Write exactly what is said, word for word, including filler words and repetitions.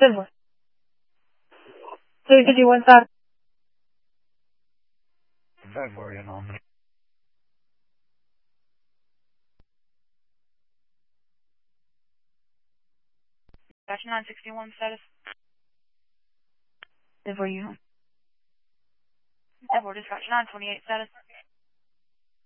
Silver. three two one star. February anomaly. Dispatch nine sixty-one status. Silver you. Edward, dispatch nine twenty-eight status.